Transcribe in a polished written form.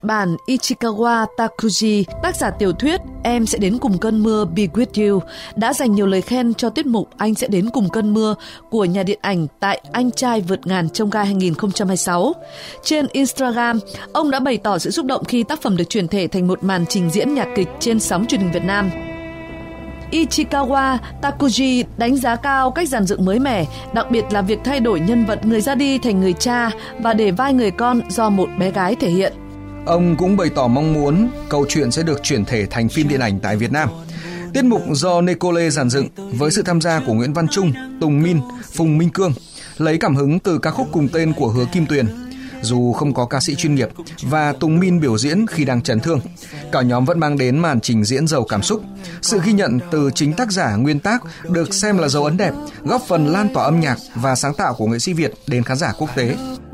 Bản Ichikawa Takuji, tác giả tiểu thuyết Em sẽ đến cùng cơn mưa Be With You, đã dành nhiều lời khen cho tiết mục Anh sẽ đến cùng cơn mưa của nhà điện ảnh tại Anh trai vượt ngàn chông gai 2026. Trên Instagram, ông đã bày tỏ sự xúc động khi tác phẩm được chuyển thể thành một màn trình diễn nhạc kịch trên sóng truyền hình Việt Nam. Ichikawa Takuji đánh giá cao cách dàn dựng mới mẻ, đặc biệt là việc thay đổi nhân vật người ra đi thành người cha và để vai người con do một bé gái thể hiện. Ông cũng bày tỏ mong muốn câu chuyện sẽ được chuyển thể thành phim điện ảnh tại Việt Nam. Tiết mục do Nicole dàn dựng với sự tham gia của Nguyễn Văn Trung, Tùng Min, Phùng Minh Cương, lấy cảm hứng từ ca khúc cùng tên của Hứa Kim Tuyền. Dù không có ca sĩ chuyên nghiệp và Tùng Min biểu diễn khi đang chấn thương, cả nhóm vẫn mang đến màn trình diễn giàu cảm xúc. Sự ghi nhận từ chính tác giả nguyên tác được xem là dấu ấn đẹp, góp phần lan tỏa âm nhạc và sáng tạo của nghệ sĩ Việt đến khán giả quốc tế.